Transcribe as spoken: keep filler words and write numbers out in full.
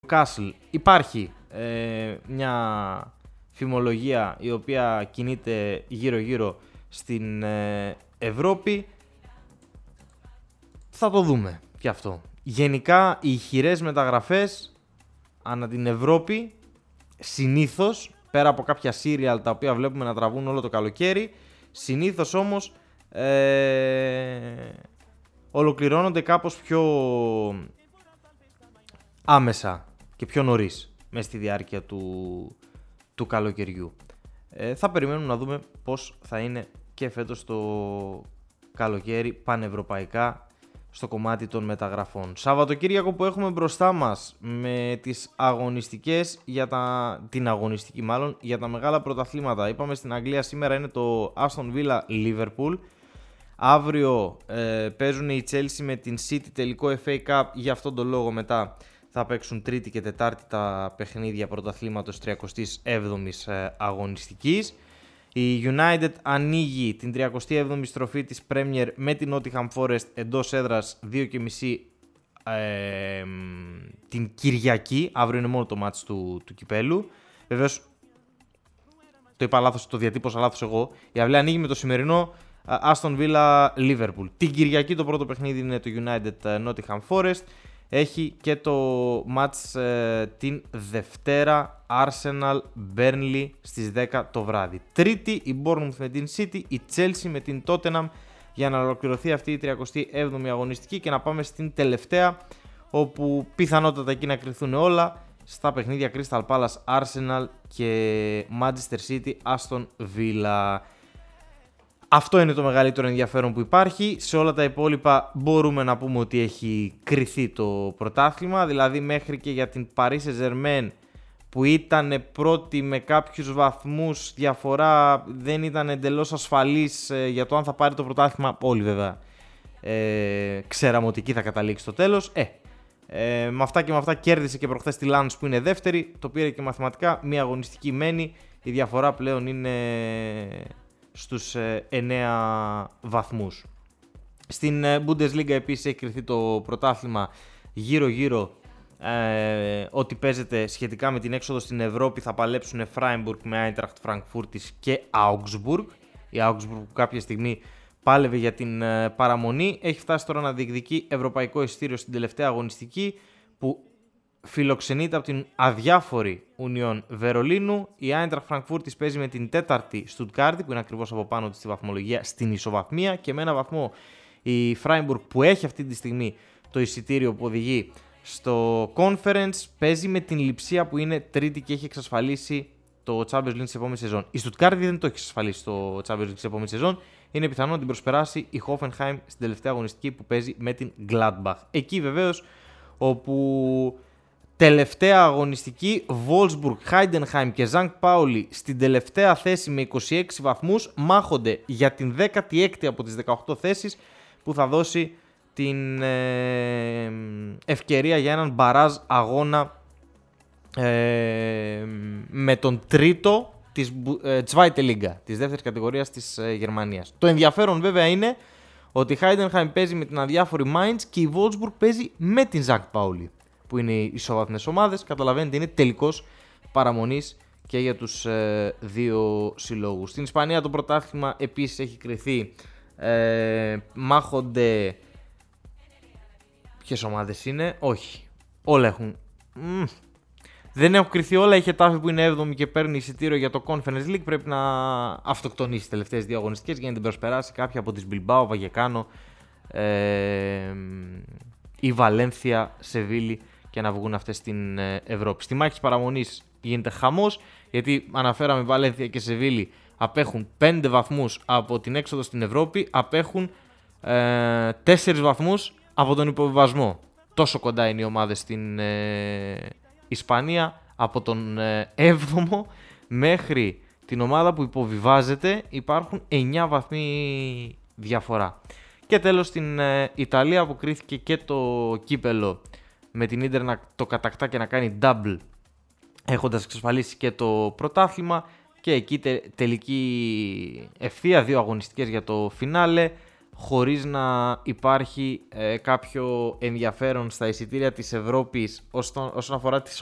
Newcastle υπάρχει ε, μια φημολογία η οποία κινείται γύρω-γύρω στην ε, Ευρώπη. Θα το δούμε και αυτό. Γενικά οι ηχηρές μεταγραφές ανά την Ευρώπη συνήθως, πέρα από κάποια serial τα οποία βλέπουμε να τραβούν όλο το καλοκαίρι, συνήθως όμως ε, ολοκληρώνονται κάπως πιο άμεσα και πιο νωρίς μέσα στη διάρκεια του, του καλοκαιριού. Ε, θα περιμένουμε να δούμε πώς θα είναι και φέτος το καλοκαίρι πανευρωπαϊκά στο κομμάτι των μεταγραφών. Σαββατοκύριακο που έχουμε μπροστά μας με τις αγωνιστικές, για τα, την αγωνιστική μάλλον, για τα μεγάλα πρωταθλήματα. Είπαμε στην Αγγλία σήμερα είναι το Aston Villa Liverpool. Αύριο ε, παίζουν οι Chelsea με την City τελικό εφ έι Cup, για αυτόν τον λόγο μετά θα παίξουν Τρίτη και Τετάρτη τα παιχνίδια πρωταθλήματος τριακοστής έβδομης ε, αγωνιστικής. Η United ανοίγει την τριακοστή έβδομη στροφή της Premier με την Nottingham Forest εντός έδρας δύο και μισή ε, την Κυριακή. Αύριο είναι μόνο το μάτς του, του κυπέλου. Βεβαίως το είπα λάθος, το διατύπωσα λάθος εγώ. Η αυλή ανοίγει με το σημερινό Aston Villa Liverpool. Την Κυριακή το πρώτο παιχνίδι είναι το United Nottingham Forest. Έχει και το μάτς ε, την Δευτέρα Arsenal Burnley στις δέκα το βράδυ. Τρίτη η Bournemouth με την City, η Chelsea με την Tottenham, για να ολοκληρωθεί αυτή η τριακοστή έβδομη αγωνιστική και να πάμε στην τελευταία, όπου πιθανότατα εκεί να κρυθούν όλα στα παιχνίδια Crystal Palace Arsenal και Manchester City Aston Villa. Αυτό είναι το μεγαλύτερο ενδιαφέρον που υπάρχει. Σε όλα τα υπόλοιπα μπορούμε να πούμε ότι έχει κριθεί το πρωτάθλημα. Δηλαδή μέχρι και για την Paris Saint-Germain, που ήταν πρώτη με κάποιους βαθμούς διαφορά, δεν ήταν εντελώς ασφαλής για το αν θα πάρει το πρωτάθλημα. Όλοι βέβαια ε, ξέραμε ότι εκεί θα καταλήξει το τέλος. Ε, ε, με αυτά και με αυτά κέρδισε και προχθές τη Lens που είναι δεύτερη. Το πήρε και μαθηματικά. Μία αγωνιστική μένει. Η διαφορά πλέον είναι στους εννέα βαθμούς. Στην Bundesliga επίσης έχει κριθεί το πρωτάθλημα γύρω-γύρω. Ε, ό,τι παίζεται σχετικά με την έξοδο στην Ευρώπη θα παλέψουν Freiburg με Eintracht Frankfurt και Augsburg. Η Augsburg που κάποια στιγμή πάλευε για την ε, παραμονή έχει φτάσει τώρα να διεκδικεί ευρωπαϊκό εισιτήριο στην τελευταία αγωνιστική, που φιλοξενείται από την αδιάφορη Union Βερολίνου. Η Eintracht Frankfurt της παίζει με την τέταρτη Stuttgart, που είναι ακριβώς από πάνω της στη βαθμολογία, στην ισοβαθμία, και με ένα βαθμό η Freiburg που έχει αυτή τη στιγμή το εισιτήριο που οδηγεί στο Conference παίζει με την Λειψία που είναι τρίτη και έχει εξασφαλίσει το Champions League της επόμενης σεζόν. Η Stuttgart δεν το έχει εξασφαλίσει το Champions League της επόμενης σεζόν. Είναι πιθανό να την προσπεράσει η Hoffenheim στην τελευταία αγωνιστική που παίζει με την Gladbach. Εκεί βεβαίως όπου τελευταία αγωνιστική Wolfsburg, Heidenheim και Sankt Pauli στην τελευταία θέση με είκοσι έξι βαθμούς μάχονται για την δέκατη έκτη από τις δεκαοκτώ θέσεις, που θα δώσει την ε, ευκαιρία για έναν μπαράζ αγώνα ε, με τον τρίτο της ε, Zweite Liga, της δεύτερης κατηγορίας της ε, Γερμανίας. Το ενδιαφέρον βέβαια είναι ότι η Heidenheim παίζει με την αδιάφορη Mainz και η Wolfsburg παίζει με την Sankt Pauli, που είναι οι ισοβαθμές ομάδες. Καταλαβαίνετε, είναι τελικός παραμονής και για τους ε, δύο συλλόγους. Στην Ισπανία το πρωτάθλημα επίσης έχει κριθεί. Ε, μάχονται... Ποιες ομάδες είναι? Όχι. Όλα έχουν... Μ, δεν έχουν κριθεί όλα. Η Χετάφη που είναι έβδομη και παίρνει εισιτήριο για το Conference League πρέπει να αυτοκτονήσει τις τελευταίες δύο αγωνιστικές για να την προσπεράσει κάποια από τις Bilbao, Βαγεκάνο, ε, η Βαλένθια, Σεβίλη, και να βγουν αυτές στην Ευρώπη. Στη μάχη της παραμονής γίνεται χαμός, γιατί αναφέραμε Βαλένθια και Σεβίλη απέχουν πέντε βαθμούς από την έξοδο στην Ευρώπη, απέχουν ε, τέσσερις βαθμούς από τον υποβιβασμό. Τόσο κοντά είναι οι ομάδες στην ε, Ισπανία. Από τον ε, έβδομο μέχρι την ομάδα που υποβιβάζεται υπάρχουν εννέα βαθμοί διαφορά. Και τέλος στην ε, Ιταλία, που κρίθηκε και το κύπελο με την Ίντερ να το κατακτά και να κάνει double, έχοντας εξασφαλίσει και το πρωτάθλημα, και εκεί τε, τελική ευθεία, δύο αγωνιστικές για το φινάλε. χωρίς να υπάρχει ε, κάποιο ενδιαφέρον στα εισιτήρια της Ευρώπης όσον, όσον αφορά τις